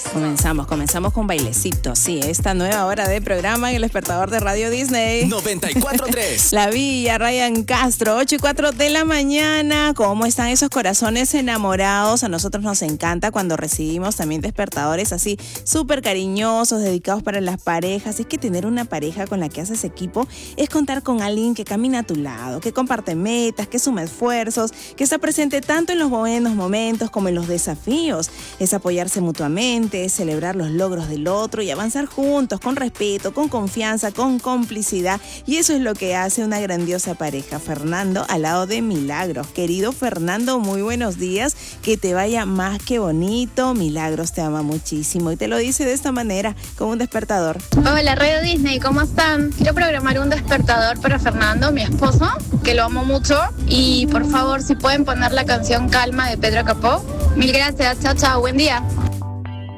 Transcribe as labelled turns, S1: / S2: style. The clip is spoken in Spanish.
S1: Comenzamos con bailecito, sí, esta nueva hora de programa en el despertador de Radio Disney
S2: 94.3.
S1: La Villa, Ryan Castro, 8:04 de la mañana. ¿Cómo están esos corazones enamorados? A nosotros nos encanta cuando recibimos también despertadores así súper cariñosos, dedicados para las parejas. Es que tener una pareja con la que haces equipo es contar con alguien que camina a tu lado, que comparte metas, que suma esfuerzos, que está presente tanto en los buenos momentos como en los desafíos. Es apoyarse mutuamente, es celebrar los logros del otro y avanzar juntos, con respeto, con confianza, con complicidad. Y eso es lo que hace una grandiosa pareja. Fernando al lado de Milagros. Querido Fernando, muy buenos días. Que te vaya más que bonito. Milagros te ama muchísimo y te lo dice de esta manera, con un despertador.
S3: Hola Radio Disney, ¿cómo están? Quiero programar un despertador para Fernando, mi esposo, que lo amo mucho. Y por favor, si pueden poner la canción Calma de Pedro Capó. Mil gracias, chao, chao, buen día.